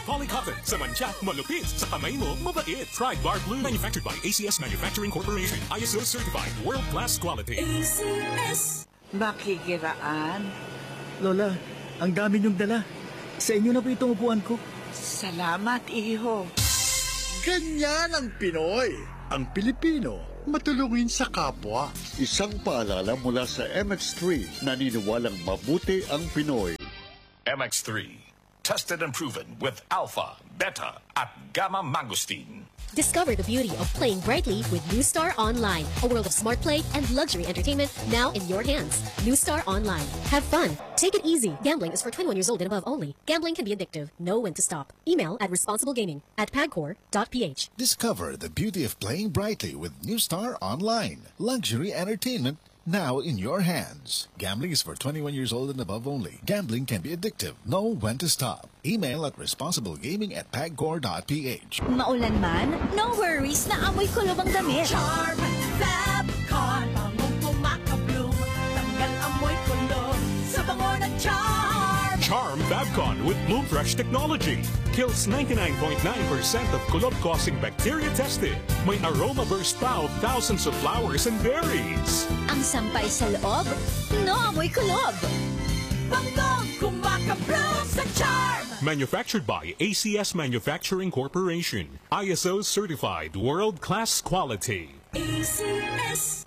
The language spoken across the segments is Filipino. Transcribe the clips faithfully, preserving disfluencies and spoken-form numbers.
Polycotton, sa mantsa, malupit, sa kamay mo, mabait. Try Bar Blue, manufactured by A C S Manufacturing Corporation. I S O certified, world-class quality. A C S. Makikiraan. Lola, ang dami niyong dala. Sa inyo na po itong upuan ko. Salamat, iho. Ganyan ang Pinoy. Ang Pilipino, matulungin sa kapwa. Isang paalala mula sa M X three, naniniwalang mabuti ang Pinoy. M X three, tested and proven with alpha, beta, at gamma mangosteen. Discover the beauty of playing brightly with New Star Online, a world of smart play and luxury entertainment now in your hands. New Star Online. Have fun. Take it easy. Gambling is for twenty-one years old and above only. Gambling can be addictive. Know when to stop. Email at responsiblegaming at pagcor dot p h. Discover the beauty of playing brightly with New Star Online. Luxury entertainment now in your hands. Gambling is for twenty-one years old and above only. Gambling can be addictive. Know when to stop. Email at responsiblegaming at pagcor dot p h. Maulan man, no worries na amoy kulob ang damit. Charm Fabcon, bangong pumakabloom. Tanggal amoy kulob sa bango ng Charm. Charm Fabcon with Bloom Fresh technology. Kills ninety-nine point nine percent of kulob-causing bacteria tested. May aroma burst pa of thousands of flowers and berries. Ang sampay sa loob, no amoy kulob. Bangong kumakabloom sa Charm. Manufactured by A C S Manufacturing Corporation. I S O certified, world-class quality. A C S.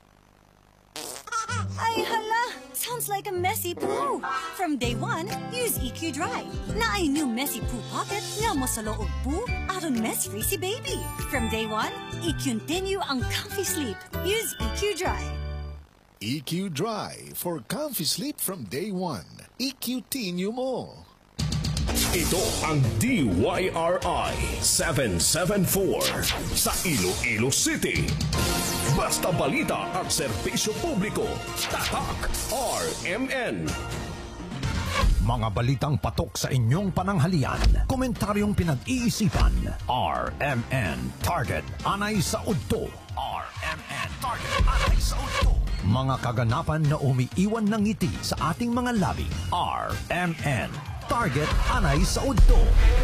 Ay hala, sounds like a messy poo. From day one, use E Q Dry. Na ay new messy poo pocket nga mo sa loob poo, aron mess-free si baby. From day one, i-continue ang comfy sleep. Use E Q Dry. E Q Dry for comfy sleep from day one. E Q Tinyo mo. Ito ang D Y R I seven seven four sa Iloilo City. Basta balita at serbisyo publiko. Tatak R M N. Mga balitang patok sa inyong pananghalian. Komentaryong pinag-iisipan. R M N Target Anay sa Udto. R M N Target Anay sa Udto. Mga kaganapan na umiiwan ng ngiti sa ating mga labi. R M N Target Anay sa Udto.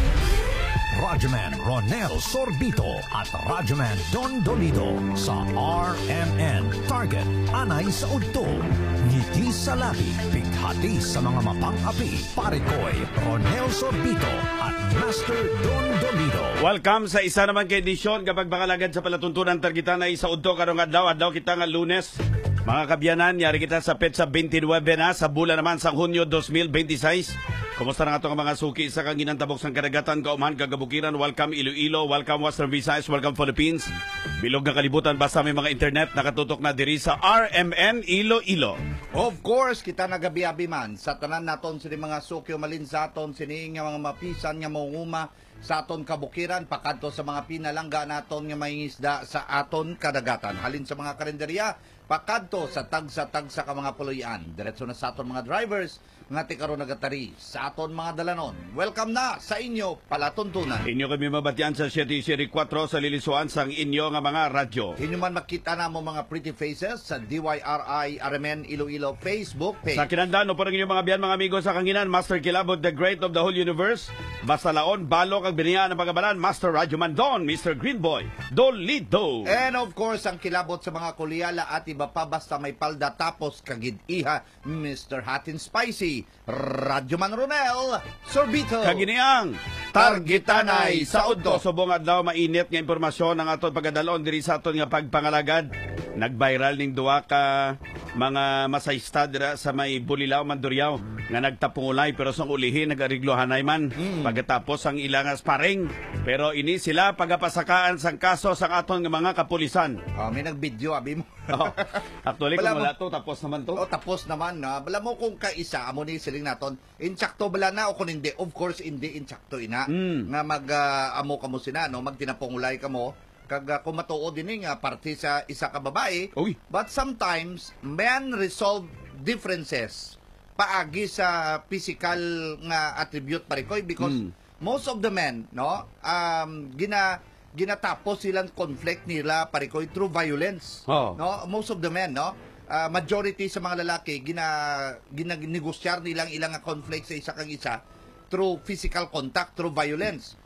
Radyoman Ronel Sorbito at Radyoman Don Dolido sa R M N Target Anay sa Udto. Ngiti sa labi, pighati sa mga mapang-api. Parikoy, Ronel Sorbito at Master Don Dolido. Welcome sa isa naman kay edisyon kapag bakalagad sa palatuntunan Target Anay sa Udto karong adlaw adlaw kita nga Lunes. Mga kabyanan, yari kita sa petsa twenty-nine na sa bulan naman sa Hunyo twenty twenty-six. Kumusta na nga itong mga suki sa kanginang tabok sang kadagatan, kaumahan, kagabukiran, welcome Iloilo, welcome Western Visayas, welcome Philippines. Bilog na kalibutan basta may mga internet, nakatutok na diri sa R M N Iloilo. Of course, kita nagabi-abi man, sa tanan naton sini mga suki umalin sa aton, sini nga mga mapisan nga manguma sa aton kabukiran, pakadto sa mga pinalangga naton nga mangingisda sa aton kadagatan. Halin sa mga karinderya, pakadto sa tagsa-tagsa ka mga puloyan. Diretso na sa aton mga drivers, nga tikaro nagatari sa aton mga dalanon. Welcome na sa inyo palatuntunan. Inyo kami mabatian sa seven four sa lilisuan sang inyo nga mga radyo. Inyo man makita na mo mga pretty faces sa D Y R I R M N Iloilo Facebook page. Sa kinandano po rin inyo mga biyan mga amigo sa kanginan, Master Kilabot, the great of the whole universe. Basta laon, balo kag biniyaan ng pagabalan, Master Radyoman Don, Mister Greenboy, Dolido. And of course, ang kilabot sa mga kulyala at iba pa basta may palda tapos kagid-iha, Mister Hot and Spicy, Radyoman Ronel Sorbito. Kaginiang Target Anay sa Udto. Subong adlaw mainit nga impormasyon ang aton pagadalon diri sa aton nga pagpangalagad. Nag-viral ning duwa ka mga masaysta dira sa may Bulilaw, Mandurriao nga nagtapungulay pero sang ulihin nagariglohanay man mm. pagkatapos ang ilang sparring. Pero ini sila pagapasakaan sang kaso sang aton nga mga kapulisan. Oh, may nag-video abi mo. Oh, actually kung wala to tapos naman to. Oh, tapos naman na. Bala mo kung kaisa amo ni siling naton. Insakto bala na o kung hindi. Of course hindi insakto ina mm. nga mag uh, amo kamo sina no, magtinapungulay kamo. Kag uh, kung matuod din nga parte sa isa ka babae. Uy. But sometimes men resolve differences paagi sa physical nga attribute parikoy because mm. most of the men no um gina ginatapos silang conflict nila parikoy through violence. Oh. No, most of the men no uh, majority sa mga lalaki gina ginanegosyar nilang ilang conflict sa isa kang isa through physical contact, through violence.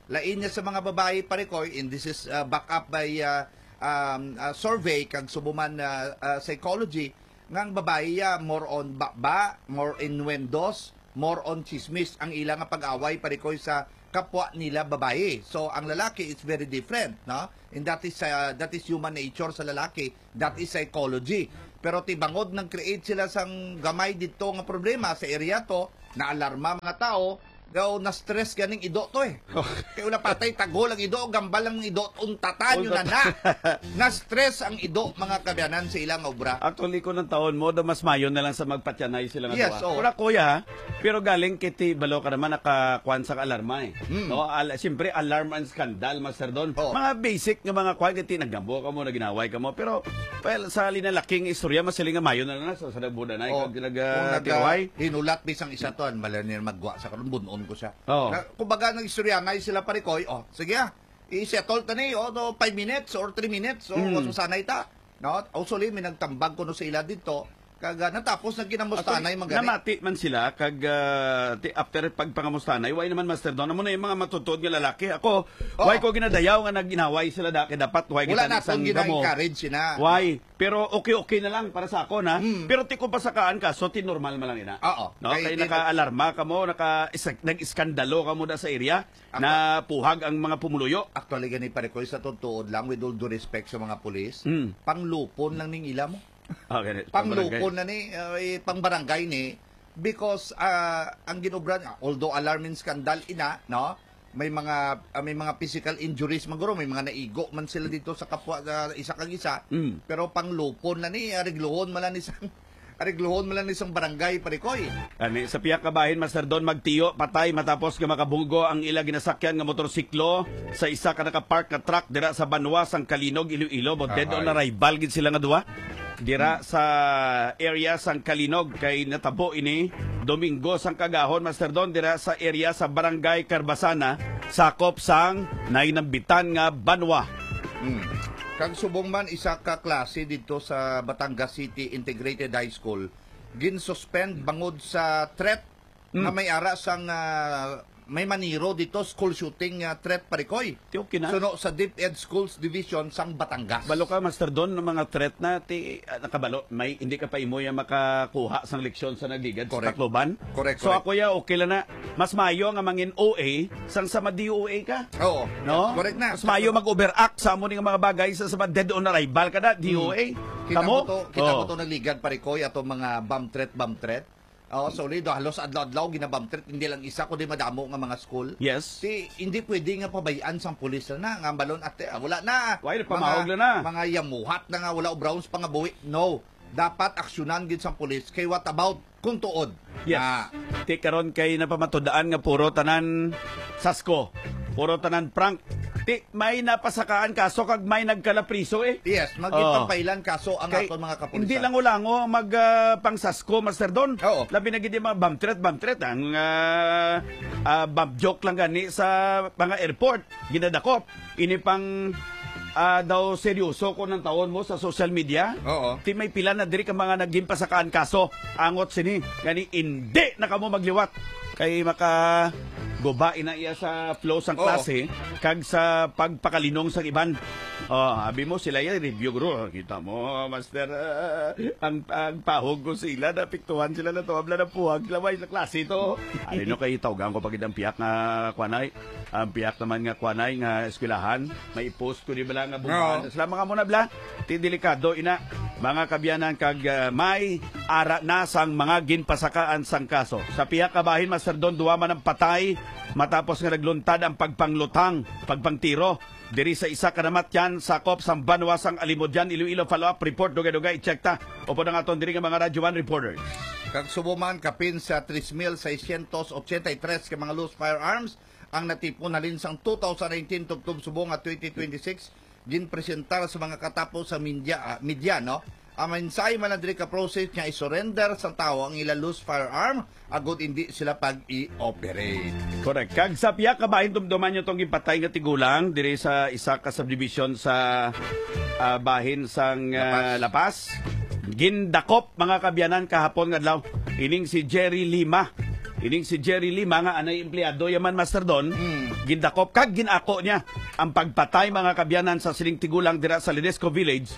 lain niya sa mga babae parikoy, and this is uh, back up by uh, um, uh, survey kag subuman uh, uh, psychology, ngang babae ya more on bakba, more innuendos, more on chismis ang ilang nga pag-away parikoy sa kapwa nila babae. So ang lalaki is very different, no? And that is uh, that is human nature sa lalaki. That is psychology. Pero tibangod nang create sila sang gamay dito nga problema sa area to, na alarma mga tao, daw na-stress ganing ido to eh. Kaya una patay tagol ang ido, gambal ang ido, untatan yun na na. Na-stress ang ido mga kabyanan sa ilang obra. Actually, kung ng taon mo, daw mas mayon na lang sa magpatyanay sila nga yes, duwa. oh. Kura kuya, pero galing kiti balo ka naman nakakuan sa alarma eh. Mm. No, al siyempre alarm and scandal, Master Don. Oh. Mga basic nga mga kuan kiti naggambo ka mo, naginaway ka mo. Pero well, sa linalaking istorya, masiling nga mayon na lang sa nagbuda na Oh. kag nag-tiway. Hinulat bisang isa to, malanir magwa sa karon bunon ko siya. Oh. Na, kumbaga nang istoryanay sila parikoy, oh, sige ah, i-settle tani, oh, no, five minutes or three minutes, oh, Mm. mm. sanay ta. No, usually may nagtambag ko no sa ila dito, kaga natapos na ginamustanay mga ganit. Namati man sila kag uh, ti- after pagpangamustanay, why naman Master Don, amo na yung mga matutuod nga lalaki. Ako, Oh. why ko ginadayaw nga naginaway sila daki dapat why Wala kita na itong nagsang gamo. gina-encourage sina. Why? Pero okay-okay na lang para sa ako na. Hmm. Pero ti ko pasakaan ka, so ti normal man lang ina. Oo. No, Kay- kay naka-alarma ka mo, naka nag-iskandalo ka mo da sa area na puhag ang mga pumuluyo. Actually gani parikoy sa totoo lang, with all due respect sa mga pulis, Mm. panglupon lang ning ila mo. Okay, Panglupon na ni, uh, eh, pangbarangay ni, because uh, ang ginobra niya, although alarming scandal ina, no? May mga uh, may mga physical injuries maguro, may mga naigo man sila dito sa kapwa uh, isa kag isa. Mm. Pero panglupon na ni, ariglohon man lang ni isang ariglohon man lang ni isang barangay parikoy. Ani sa piyak ka bahin Master Don magtiyo patay matapos nga makabunggo ang ila ginasakyan nga motorsiklo sa isa ka naka-park nga truck dira sa Banwa sang Kalinog, Iloilo. But dead on arrival gid sila nga duwa. Dira sa area sang Kalinog kay natabo ini Domingo sang kagahon Master Don dira sa area sa Barangay Carbasana sakop sang nainambitan nga Banwa. Hmm. Kag subong man isa ka klase dito sa Batangas City Integrated High School, gin-suspend bangod sa threat Mm. na may ara sang uh, may maniro dito school shooting uh, threat parikoy. Ti okay na. Suno sa DepEd Schools Division sang Batangas. Balo ka Master Don ng mga threat na ti uh, nakabalo may hindi ka pa imo ya makakuha sang leksyon sa nagligad sa Correct. Tacloban. Correct, So correct. ako ya okay lang na mas mayo nga mangin O A sang sa D O A ka. Oo. No? Correct na. Mas mayo mag-overact sa amo ning mga bagay sa sa dead on arrival kada D O A. Kita Kamo? mo to, kita Oh. mo to nagligad parikoy ato mga bomb threat, bomb threat. Oh, so lido halos adlaw-adlaw ginabomb threat, hindi lang isa kundi madamo nga mga school. Yes. Si hindi pwede nga pabayaan sang pulis na nga balon at ah, wala na. Why pamahog na? Mga yamuhat na nga wala o browns pa nga buwi. No. Dapat aksyonan gid sang pulis. Kay what about kung tuod? Yes. Ah, Ti karon kay napamatudaan nga puro tanan sasko. Puro tanan prank. Ti may napasakaan kaso kag may nagkalapriso eh. yes, Oh. magipapailan kaso ang Kay, aton mga kapulisan. hindi lang ulango mag uh, pang sasko Master Don. Oo. Labi na gid yung mga bomb threat, bomb threat ang uh, uh, bomb joke lang gani sa mga airport. Ginadakop. Ini pang ah, daw seryoso ko ng taon mo sa social media. Oo. Ti may pila na diri ka mga naggimpasakaan kaso. Angot sini. Gani hindi na kamo magliwat. Kay maka guba ina iya sa flow sang Oo. klase kag sa pagpakalinong sa iban. Oh, abi mo sila ya review guro. Kita mo master ah, ang ang pahog ko sila na piktuhan sila na to abla na puhag laway sa klase to. Ay no kay tawgan ko pagid ang piyak nga kwanay. Ang piyak naman nga kwanay nga eskwelahan. May post ko di bala nga bubuhan. Oo. Sila mga muna bla. Ti delikado ina mga kabyanan kag uh, may ara na sang mga ginpasakaan sang kaso. Sa piyak ka bahin Master Don duwa man ang patay matapos nga nagluntad ang pagpanglutang, pagpangtiro diri sa isa ka namatyan sakop sang Banwa sang Alimodyan, Iloilo. Follow up report dugay-dugay i-check ta. Opo na nga ton diri nga mga Radyo one reporters. Kag subuman kapin sa three thousand six hundred eighty-three ka mga loose firearms ang natipon halin sang two thousand nineteen tubtob subong at twenty twenty-six ginpresentar sa mga katapo sa media, uh, media no. Ang mensahe man diri ka process nga i-surrender sa tao ang ila loose firearm agud hindi sila pag i-operate. Correct. Kag sa piyak ka bahin dumduman nyo tong gipatay nga tigulang diri sa isa ka subdivision sa ah, bahin sang ah, Lapas. Gindakop mga kabyanan kahapon nga adlaw. Ining si Jerry Lima. Ining si Jerry Lima nga anay empleyado yaman Master Don. Hmm. gindakop kag ginako niya ang pagpatay mga kabyanan sa siling tigulang dira sa Linesco Village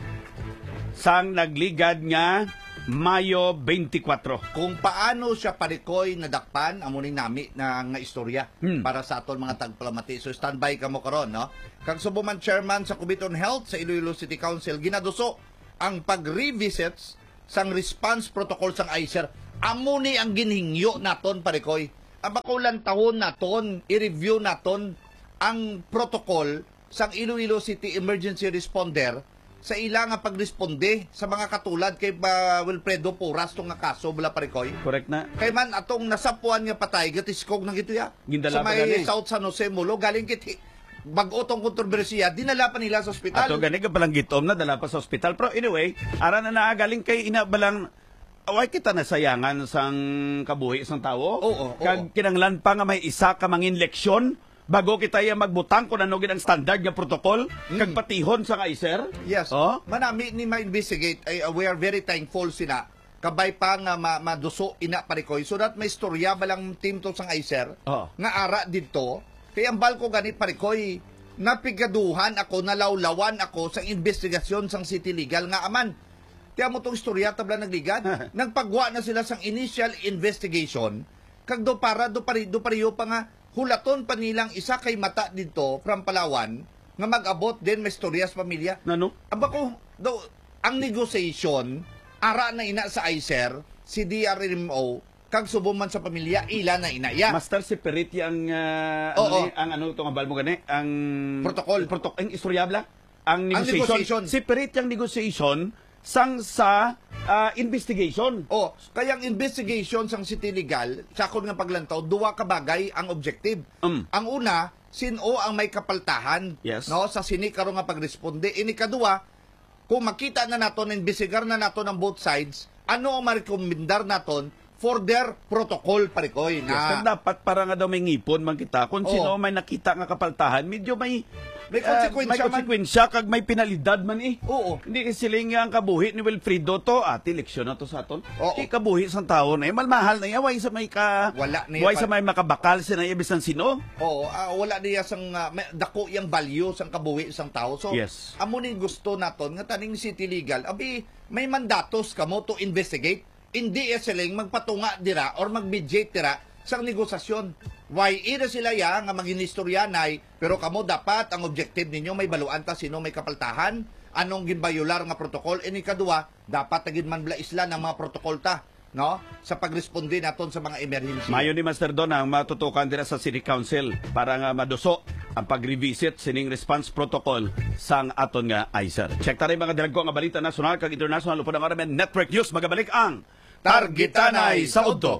sang nagligad nga Mayo twenty-four. Kung paano siya parikoy nadakpan, amo ning nami na nga istorya Hmm. para sa aton mga tagpalamati. So standby ka mo karon, no? Kang Subuman Chairman sa Committee on Health sa Iloilo City Council ginaduso ang pag-revisits sang response protocol sang I C E R. Amo ni ang ginhingyo naton parikoy. Ang bakulan tahon naton i-review naton ang protocol sang Iloilo City Emergency Responder sa ilang nga pagresponde sa mga katulad kay uh, Wilfredo Porras tong nga kaso bala parikoy. Correct na. Kay man atong nasapuan nga patay gatiskog nang ito ya. Gindala Sa pa may gani. South San Jose Mulo galing kit bag-o tong kontrobersiya dinala pa nila sa ospital. Ato gani ka palang gitom na dala pa sa ospital. Pero anyway, ara na naagaling kay ina balang away kita nasayangan sang kabuhi sang tawo. Oo, oo. Kag kinanglan pa nga may isa ka mangin leksyon bago kita ya magbutang kung ano gid ang standard nga protocol kag patihon sa I C E R. Yes. Oh? Manami ni ma-investigate ay uh, we are very thankful sina kabay pa nga ma maduso ina parikoy so that may istorya balang team to sang I C E R Oh. nga ara didto kay ang balko gani parikoy napigaduhan ako nalawlawan ako sa investigasyon sang City Legal nga aman. Kaya mo tong istorya tabla nagligad nagpagwa na sila sang initial investigation kag do para do pari do pariyo pa nga hulaton pa nilang isa kay mata dito from Palawan nga mag-abot din may storya sa pamilya. Nano? Aba ko, do, ang negotiation, ara na ina sa I C E R, si D R M O, kag subuman sa pamilya, ila na inaya. Master si Perit yang uh, Oo. ano, ni- ang ano to nga balmo gani, ang Protocol. protocol ang istoryabla, ang Ang negotiation. negotiation. Si Perit yang negotiation sang sa ah, investigation. Oh, kaya ang investigation sang City Legal, sa akong nga paglantaw, duwa ka bagay ang objective. Um. Ang una, sino ang may kapaltahan Yes. no sa sini karon nga pagresponde. Ini kaduwa, kung makita na naton, investigar na naton ang both sides, ano ang marekomendar naton for their protocol parikoy Yes, na kag dapat para nga daw may ngipon man kita kung Oo. sino may nakita nga kapaltahan, medyo may May ah, konsekwensya may man. konsekwensya kag may penalidad man eh. Oo. Hindi kasi siling nga ang kabuhi ni Wilfredo to, ati leksyon na to sa aton. Oo. Kay kabuhi sang tao na eh, malmahal na iya, way sa may ka Wala na way yan sa pa- may makabakal sa na bisan sino. Oo, ah, wala niya sang ah, may- dako yang value sang kabuhi sang tao. So, Yes. amo ni gusto naton nga taning City Legal, abi may mandatos kamo to investigate. Hindi e siling magpatunga dira or mag-mediate dira sang negosasyon. Why ira sila ya nga maginistoryanay pero kamo dapat ang objective ninyo may baluan ta sino may kapaltahan, anong ginbayular nga protocol, ini kadua dapat tagid man bla isla ng mga protocol ta, no? Sa pagresponde naton sa mga emergency. Mayo ni Master Don ang matutukan dira sa City Council para nga maduso ang pag-revisit sining response protocol sang aton nga I C E R. Check ta rin mga dalagko nga balita national kag international upod ang Aramen Network News magabalik ang Targetanay sa Udto.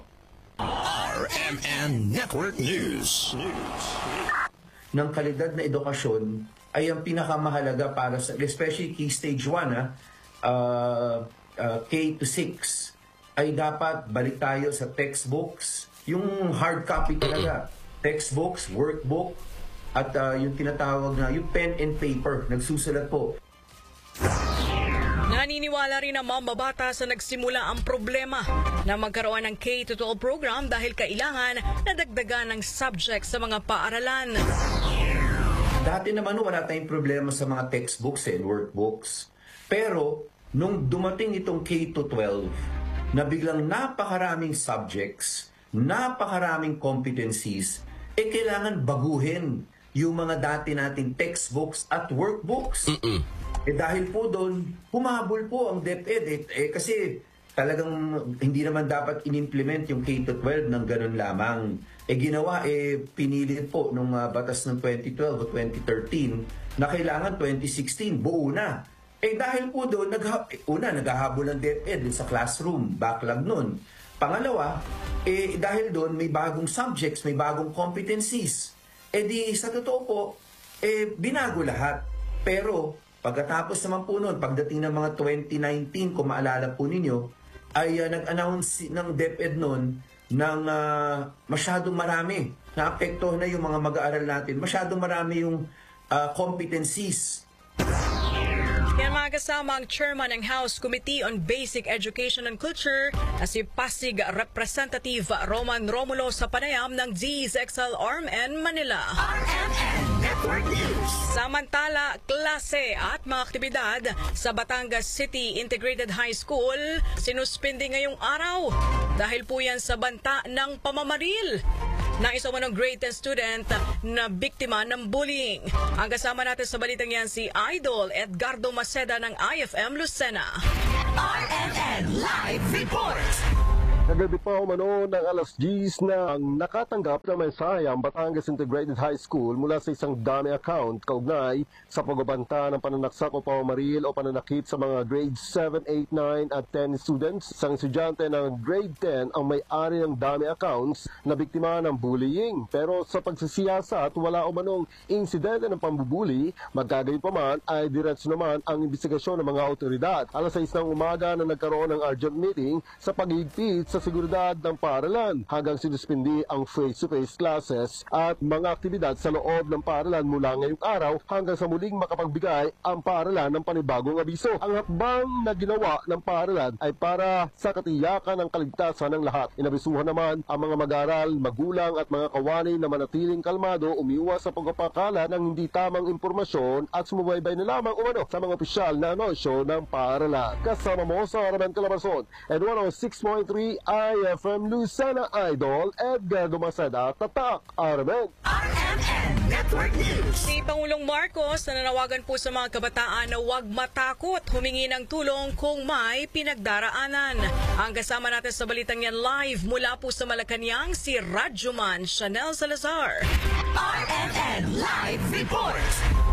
R M N Network News. Ng kalidad na edukasyon ay ang pinakamahalaga para sa, especially Key Stage one, ha, uh, uh, K to six, ay dapat balik tayo sa textbooks, yung hard copy talaga, textbooks, workbook, at uh, yung tinatawag na yung pen and paper, nagsusulat po. Naniniwala rin ang mamabata sa nagsimula ang problema na magkaroon ng K twelve program dahil kailangan na dagdagan ng subject sa mga paaralan. Dati naman wala tayong problema sa mga textbooks and workbooks. Pero nung dumating itong K twelve, na biglang napakaraming subjects, napakaraming competencies, eh kailangan baguhin yung mga dati nating textbooks at workbooks. Eh dahil po doon, humabol po ang DepEd. Eh, eh kasi talagang hindi naman dapat in-implement yung K twelve ng ganun lamang. Eh ginawa, eh pinilit po nung uh, batas ng twenty twelve o twenty thirteen na kailangan twenty sixteen, buo na. Eh dahil po doon, nagha- eh, una, naghahabol ang DepEd sa classroom, backlog nun. Pangalawa, eh dahil doon may bagong subjects, may bagong competencies. Eh di sa totoo po, eh binago lahat. Pero pagkatapos naman po noon, pagdating ng mga twenty nineteen, kung maalala po ninyo, ay uh, nag-announce ng DepEd noon ng uh, masyadong marami. Naapektuhan na yung mga mag-aaral natin. Masyadong marami yung uh, competencies. Yan mga kasama ang chairman ng House Committee on Basic Education and Culture na si Pasig Representative Roman Romulo sa panayam ng D Z X L R M N Manila. R M N Network News. Samantala, klase at mga aktibidad sa Batangas City Integrated High School sinuspindi ngayong araw dahil po yan sa banta ng pamamaril ng isang manong grade ten student na biktima ng bullying. Ang kasama natin sa balitang yan si Idol Edgardo Maceda ng I F M Lucena. R M N Live Report. Kagabi pa umano ng alas diyes na ang nakatanggap ng mensahe ang Batangas Integrated High School mula sa isang dummy account kaugnay sa pagbabanta ng pananaksak o pamamaril o pananakit sa mga grade seven, eight, nine at ten students. Isang estudyante ng grade ten ang may-ari ng dummy accounts na biktima ng bullying. Pero sa pagsisiyasat, wala umanong insidente ng pambubuli, magkagayon pa man ay diretso naman ang investigasyon ng mga otoridad. Alas sais ng umaga na nagkaroon ng urgent meeting sa paghigpit sa seguridad ng paaralan hanggang sinuspindi ang face-to-face classes at mga aktibidad sa loob ng paaralan mula ngayong araw hanggang sa muling makapagbigay ang paaralan ng panibagong abiso. Ang hakbang na ginawa ng paaralan ay para sa katiyakan ng kaligtasan ng lahat. Inabisuhan naman ang mga mag-aaral, magulang at mga kawani na manatiling kalmado, umiwas sa pagpapakala ng hindi tamang impormasyon at sumubaybay na lamang umano sa mga opisyal na anunsyo ng paaralan. Kasama mo sa Aramen Calabarzon and one oh six point three I F M Lucena, Idol Edgardo Maceda, Tatak, Aramen. R M N Network News. Si Pangulong Marcos nananawagan po sa mga kabataan na huwag matakot humingi ng tulong kung may pinagdaraanan. Ang kasama natin sa balitang yan live mula po sa Malacanang si Radyoman Chanel Salazar. R M N Live Report.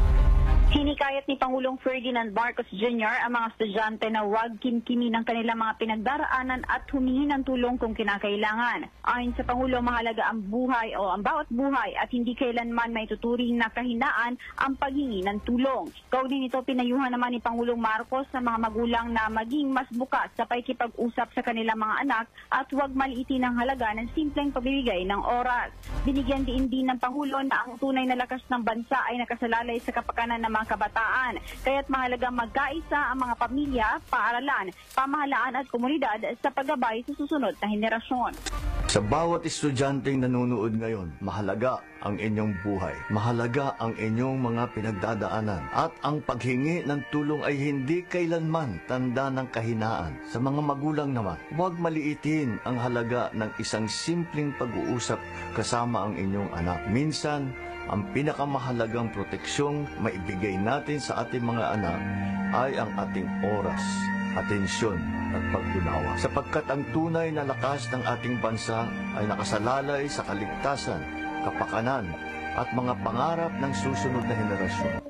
Hinikayat ni Pangulong Ferdinand Marcos Junior ang mga estudyante na huwag kimkimi ng kanilang mga pinagdaraanan at humingi ng tulong kung kinakailangan. Ayon sa Pangulo, mahalaga ang buhay o ang bawat buhay at hindi kailanman may tuturing na kahinaan ang paghingi ng tulong. Kaugnay nito, pinayuhan naman ni Pangulong Marcos sa mga magulang na maging mas bukas sa pakikipag-usap sa kanilang mga anak at huwag maliitin ang halaga ng simpleng pagbibigay ng oras. Binigyan din din ng Pangulo na ang tunay na lakas ng bansa ay nakasalalay sa kapakanan ng mga kabataan. Kaya't mahalagang magkaisa ang mga pamilya, paaralan, pamahalaan at komunidad sa paggabay sa susunod na henerasyon. Sa bawat estudyanteng nanonood ngayon, mahalaga ang inyong buhay. Mahalaga ang inyong mga pinagdadaanan. At ang paghingi ng tulong ay hindi kailanman tanda ng kahinaan. Sa mga magulang naman, huwag maliitin ang halaga ng isang simpleng pag-uusap kasama ang inyong anak. Minsan, ang pinakamahalagang proteksyong maibigay natin sa ating mga anak ay ang ating oras, atensyon at pagtunawa. Sapagkat ang tunay na lakas ng ating bansa ay nakasalalay sa kaligtasan, kapakanan at mga pangarap ng susunod na henerasyon.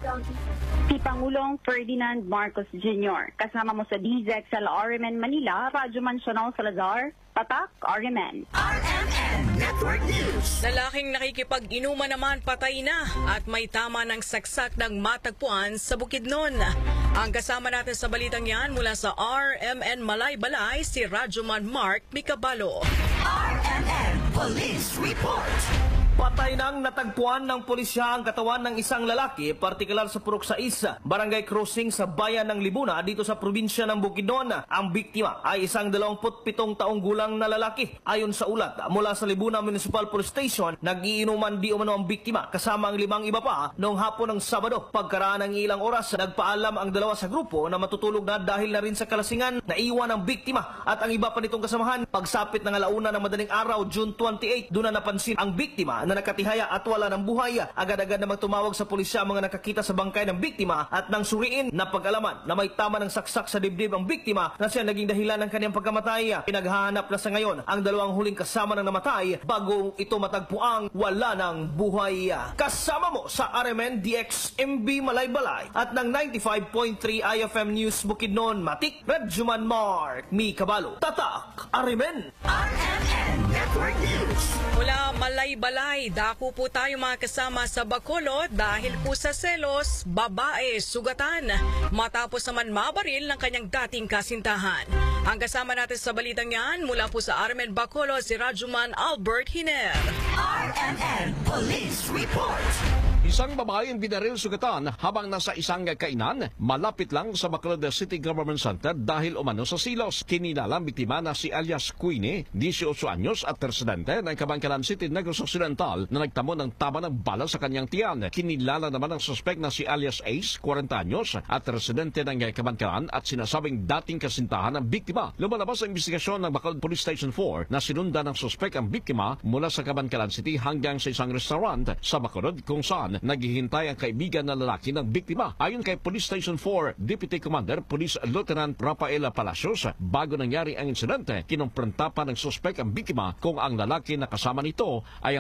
Si Pangulong Ferdinand Marcos Junior Kasama mo sa D Z X L R M N Manila, Radyoman Chanel Salazar, Tatak, R M N. R M N Network News. Lalaking nakikipag-inuman naman patay na at may tama ng saksak ng matagpuan sa Bukidnon. Ang kasama natin sa balitang yan mula sa R M N Malay-Balay, si Radyoman Mark Micabalo. R M N Police Report. Patay nang natagpuan ng pulisya ang katawan ng isang lalaki, partikular sa Purok sais, Barangay Crossing sa bayan ng Libuna dito sa probinsya ng Bukidnon. Ang biktima ay isang dalawampu't pitong taong gulang na lalaki. Ayon sa ulat mula sa Libuna Municipal Police Station, nag-iinuman di umano ang biktima kasama ang limang iba pa noong hapon ng Sabado. Pagkaraan ng ilang oras, nagpaalam ang dalawa sa grupo na matutulog na dahil na rin sa kalasingan na iwan ang biktima at ang iba pa nitong kasamahan. Pagsapit ng alauna ng madaling araw, June twenty-eight, doon na napansin ang biktima na nakatihaya at wala ng buhay. Agad-agad namang tumawag sa pulisya ang mga nakakita sa bangkay ng biktima at nang suriin na pag-alaman na may tama ng saksak sa dibdib ang biktima na siya naging dahilan ng kanyang pagkamatay. Pinaghahanap na sa ngayon ang dalawang huling kasama ng namatay bago ito matagpuang wala ng buhay. Kasama mo sa R M N D X M B Malay-Balay at ng ninety-five point three I F M News Bukidnon, Matik, Radyoman Mark Micabalo, Tatak, R M N. R M N Network News. Mula Malay-Balay, dako po tayo mga kasama sa Bacolod dahil po sa selos, babae sugatan matapos naman mabaril ng kanyang dating kasintahan. Ang kasama natin sa balitang yan mula po sa R M N Bacolod, si Radyoman Albert Hiner. R M N Police Report. Isang babaeng binaril sugatan habang nasa isang kainan malapit lang sa Bacolod City Government Center dahil umano sa silos. Kinilalang biktima na si alias Queenie, eighteen anyos at residente ng Kabangkalan City, Negros Occidental na nagtamo ng tama ng bala sa kanyang tiyan. Kinilala naman ang suspect na si alias Ace, forty anyos at residente ng Kabangkalan at sinasabing dating kasintahan ng biktima. Lumalabas ang investigasyon ng Bacolod Police Station four na sinundan ng suspect ang biktima mula sa Kabangkalan City hanggang sa isang restaurant sa Bacolod kung saan naghihintay ang kaibigan na lalaki ng biktima. Ayon kay Police Station four Deputy Commander Police Lieutenant Rafaela Palacios, bago nangyari ang insidente, kinumpronta pa ng suspect ang biktima kung ang lalaki na kasama nito ay